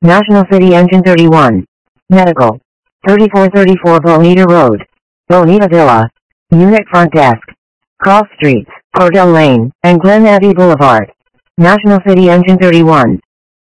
National City Engine 31. Medical. 3434 Bonita Road. Bonita Villa. Unit Front Desk. Cross Streets, Cordell Lane, and Glen Abbey Boulevard. National City Engine 31.